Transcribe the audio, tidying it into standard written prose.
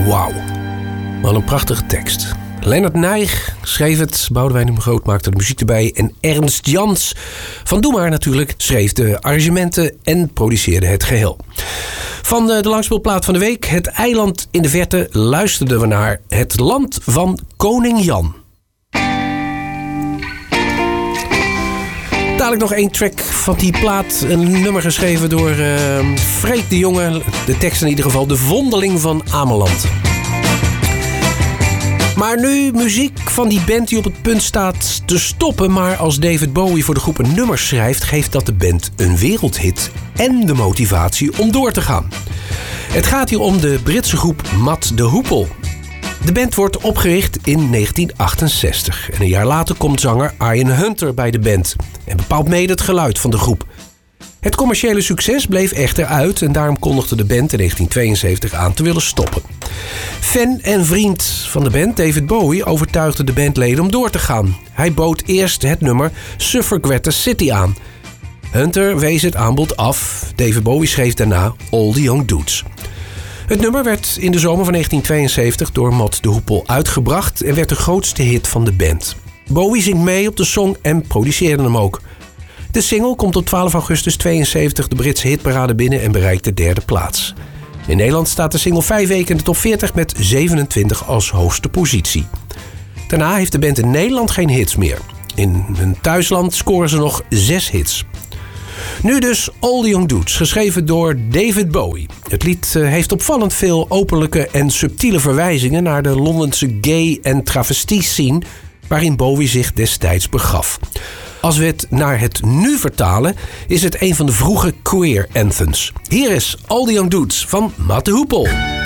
Wauw. Wat een prachtige tekst. Lennart Nijg schreef het, Boudewijn de Groot maakte de muziek erbij en Ernst Jans van Doe Maar natuurlijk schreef de arrangementen en produceerde het geheel. Van de langspeelplaat van de week, Het eiland in de verte, luisterden we naar Het land van Koning Jan. Dadelijk nog 1 track van die plaat. Een nummer geschreven door Freek de Jonge. De tekst in ieder geval, De Vondeling van Ameland. Maar nu muziek van die band die op het punt staat te stoppen. Maar als David Bowie voor de groep een nummer schrijft, geeft dat de band een wereldhit en de motivatie om door te gaan. Het gaat hier om de Britse groep Mat de Hoepel. De band wordt opgericht in 1968 en een jaar later komt zanger Ian Hunter bij de band en bepaalt mede het geluid van de groep. Het commerciële succes bleef echter uit en daarom kondigde de band in 1972 aan te willen stoppen. Fan en vriend van de band, David Bowie, overtuigde de bandleden om door te gaan. Hij bood eerst het nummer Suffragette City aan. Hunter wees het aanbod af. David Bowie schreef daarna All the Young Dudes. Het nummer werd in de zomer van 1972 door Mat de Hoepel uitgebracht en werd de grootste hit van de band. Bowie zingt mee op de song en produceerde hem ook. De single komt op 12 augustus 1972 de Britse hitparade binnen en bereikt de 3e plaats. In Nederland staat de single 5 weken in de top 40 met 27 als hoogste positie. Daarna heeft de band in Nederland geen hits meer. In hun thuisland scoren ze nog 6 hits. Nu dus All the Young Dudes, geschreven door David Bowie. Het lied heeft opvallend veel openlijke en subtiele verwijzingen naar de Londense gay- en travestie-scene waarin Bowie zich destijds begaf. Als we het naar het nu vertalen, is het een van de vroege queer anthems. Hier is All the Young Dudes van Mat de Hoepel.